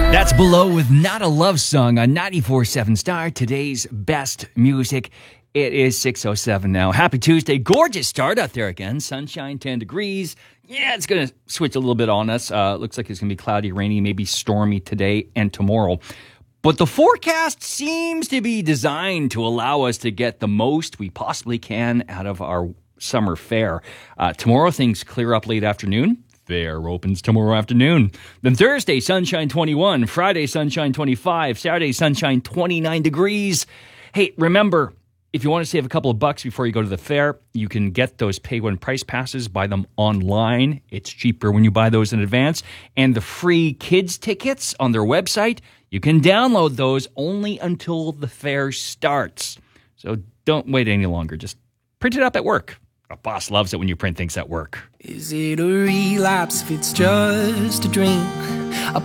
That's Below with Not a Love Song on 94.7 Star, today's best music. It is 6:07 now. Happy Tuesday. Gorgeous start out there again. Sunshine, 10 degrees. Yeah, it's going to switch a little bit on us. Looks like it's going to be cloudy, rainy, maybe stormy today and tomorrow. But the forecast seems to be designed to allow us to get the most we possibly can out of our summer fair. Tomorrow, things clear up late afternoon. Fair opens tomorrow afternoon. Then Thursday, sunshine 21. Friday, sunshine 25. Saturday, sunshine 29 degrees. Hey, remember, if you want to save a couple of bucks before you go to the fair, you can get those pay-when price passes, buy them online. It's cheaper when you buy those in advance. And the free kids tickets on their website, you can download those only until the fair starts. So don't wait any longer. Just print it up at work. A boss loves it when you print things at work. Is it a relapse if it's just a drink?